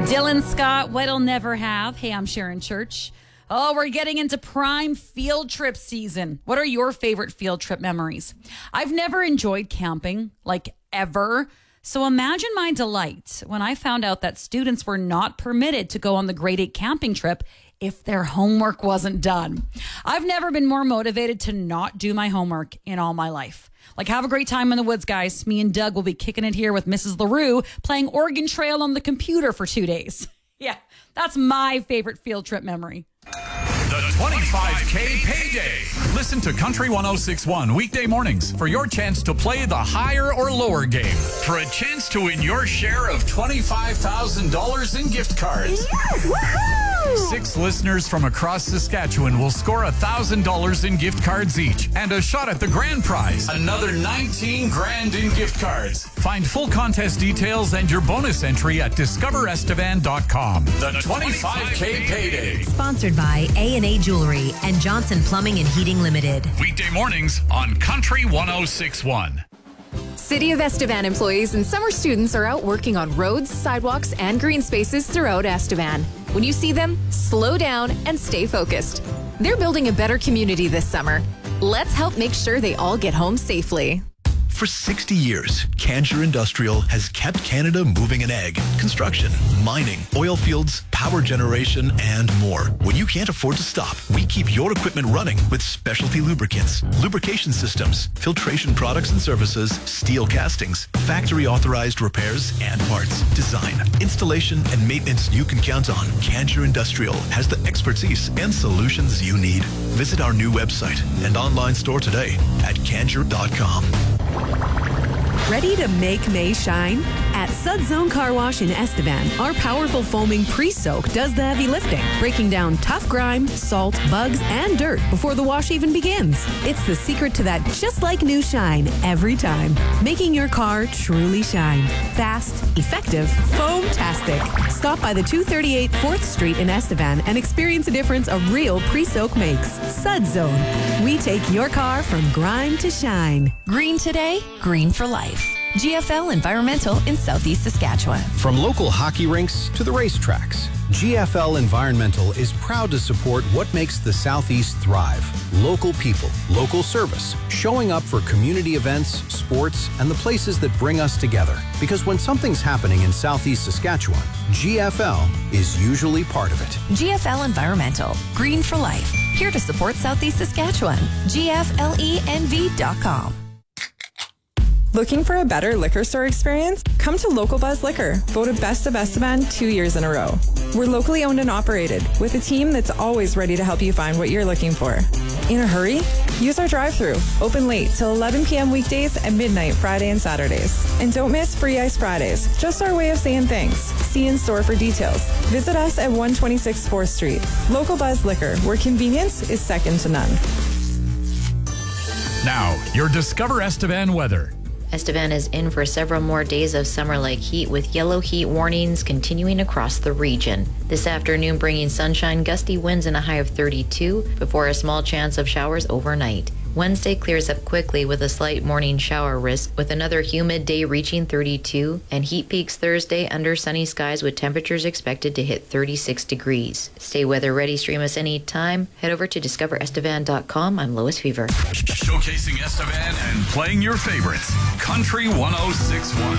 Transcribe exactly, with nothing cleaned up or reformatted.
Dylan Scott, What'll Never Have. Hey, I'm Sharon Church. Oh, we're getting into prime field trip season. What are your favorite field trip memories? I've never enjoyed camping, like ever. So imagine my delight when I found out that students were not permitted to go on the grade eight camping trip if their homework wasn't done. I've never been more motivated to not do my homework in all my life. Like, have a great time in the woods, guys. Me and Doug will be kicking it here with Missus LaRue, playing Oregon Trail on the computer for two days. Yeah, that's my favorite field trip memory. The twenty-five K Payday. Listen to Country one oh six point one weekday mornings for your chance to play the higher or lower game. For a chance to win your share of twenty-five thousand dollars in gift cards. Yeah, Six listeners from across Saskatchewan will score one thousand dollars in gift cards each and a shot at the grand prize. Another nineteen grand in gift cards. Find full contest details and your bonus entry at discover estevan dot com. The twenty-five K Payday. Sponsored by A and A Jewelry and Johnson Plumbing and Heating Limited. Weekday mornings on Country one oh six point one. City of Estevan employees and summer students are out working on roads, sidewalks, and green spaces throughout Estevan. When you see them, slow down and stay focused. They're building a better community this summer. Let's help make sure they all get home safely. For sixty years, Cancher Industrial has kept Canada moving an egg. Construction, mining, oil fields, power generation, and more. When you can't afford to stop, we keep your equipment running with specialty lubricants, lubrication systems, filtration products and services, steel castings, factory-authorized repairs and parts, design, installation, and maintenance you can count on. Cancher Industrial has the expertise and solutions you need. Visit our new website and online store today at cancher dot com. Ready to make May shine? At Sud Zone Car Wash in Estevan, our powerful foaming pre-soak does the heavy lifting, breaking down tough grime, salt, bugs, and dirt before the wash even begins. It's the secret to that just like new shine every time, making your car truly shine. Fast, effective, foam-tastic. Stop by the two thirty-eight fourth Street in Estevan and experience a difference a real pre-soak makes. Sud Zone. We take your car from grime to shine. Green today, green for life. G F L Environmental in Southeast Saskatchewan. From local hockey rinks to the racetracks, G F L Environmental is proud to support what makes the Southeast thrive. Local people, local service, showing up for community events, sports, and the places that bring us together. Because when something's happening in Southeast Saskatchewan, G F L is usually part of it. G F L Environmental, green for life. Here to support Southeast Saskatchewan. G F L E N V dot com. Looking for a better liquor store experience? Come to Local Buzz Liquor, voted Best of Estevan two years in a row. We're locally owned and operated, with a team that's always ready to help you find what you're looking for. In a hurry? Use our drive-thru, open late till eleven p.m. weekdays and midnight Friday and Saturdays. And don't miss Free Ice Fridays, just our way of saying thanks. See in store for details. Visit us at one twenty-six fourth Street. Local Buzz Liquor, where convenience is second to none. Now, your Discover Estevan weather. Estevan is in for several more days of summer-like heat with yellow heat warnings continuing across the region. This afternoon bringing sunshine, gusty winds and a high of thirty-two before a small chance of showers overnight. Wednesday clears up quickly with a slight morning shower risk with another humid day reaching thirty-two and heat peaks Thursday under sunny skies with temperatures expected to hit thirty-six degrees. Stay weather ready, stream us anytime. Head over to discover estevan dot com. I'm Lois Fever. Showcasing Estevan and playing your favorites. Country one oh six point one.